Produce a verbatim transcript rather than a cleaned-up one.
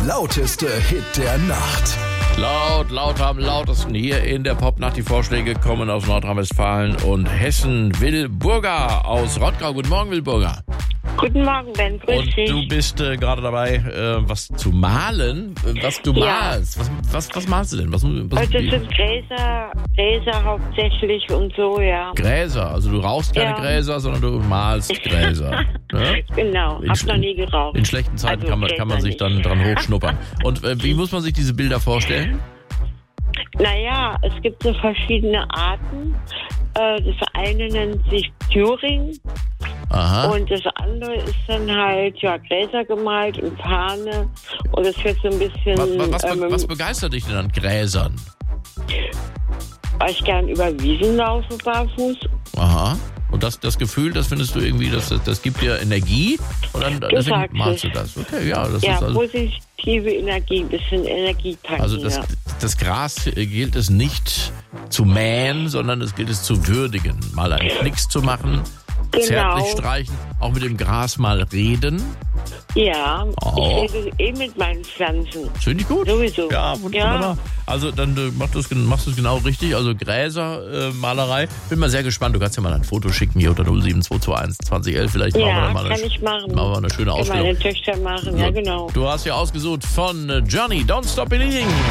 lauteste Hit der Nacht. Laut, laut am lautesten hier in der Popnacht. Die Vorschläge kommen aus Nordrhein-Westfalen und Hessen. Will Burger aus Rottgau. Guten Morgen, Will Burger. Guten Morgen, Ben. Grüß Und dich. du bist äh, gerade dabei, äh, was zu malen. Äh, Was du Ja. malst. Was, was, was malst du denn? Was, was, Also das sind Gräser, Gräser hauptsächlich und so, ja. Gräser. Also du rauchst keine Ja. Gräser, sondern du malst Gräser. Ne? Genau, In hab schl- noch nie geraucht. In schlechten Zeiten Also kann, man, kann man Gräser sich dann nicht. dran hochschnuppern. Und äh, wie muss man sich diese Bilder vorstellen? Naja, es gibt so verschiedene Arten. Äh, Das eine nennt sich Thüring Aha. und das andere ist dann halt, ja, Gräser gemalt und Fahne. Und es wird so ein bisschen, Was, was, was, be- ähm, was begeistert dich denn an Gräsern? weil ich gern über Wiesen laufe barfuß. Aha. Und das, das Gefühl, das findest du irgendwie, das, das gibt dir Energie? Und dann deswegen sagst malst es. du das. Okay, ja, das Ja, ist also. positive Energie, ein bisschen Energie tanken. Also das, ja. das Gras gilt es nicht zu mähen, sondern es gilt es zu würdigen. Mal einen Knicks zu machen, Genau. zärtlich streichen, auch mit dem Gras mal reden. Ja, Oh. ich rede eh mit meinen Pflanzen. Finde ich gut. Sowieso. Ja, wunderbar. Ja. Also dann äh, machst du es machst du es genau richtig. Also Gräser, äh, Malerei. Bin mal sehr gespannt. Du kannst ja mal ein Foto schicken hier unter null sieben zwei zwei eins zwanzig elf. Vielleicht machen wir Ja, dann mal eine, kann ich machen. machen wir eine schöne Kann Ausstellung. meine Töchter machen, ja genau. Du hast ja ausgesucht von äh, Johnny, Don't Stop Believing.